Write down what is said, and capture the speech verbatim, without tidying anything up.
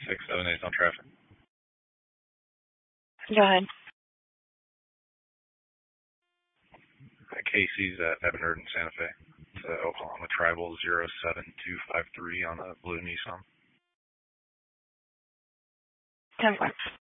six seven eight on traffic. Go ahead. Casey's at Ebenard and Santa Fe. It's uh, Oklahoma Tribal zero seven two five three on a blue Nissan. ten four.